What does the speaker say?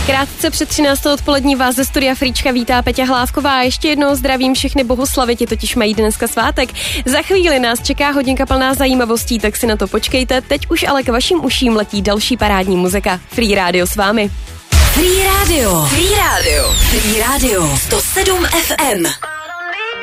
Krátce před 13. odpolední vás ze studia Fríčka vítá Peťa Hlávková. Ještě jednou zdravím všechny bohuslavy, ti totiž mají dneska svátek. Za chvíli nás čeká hodinka plná zajímavostí, tak si na to počkejte. Teď už ale k vašim uším letí další parádní muzika. Free Radio s vámi. Free Radio. Free Radio. Free Radio. 107 FM.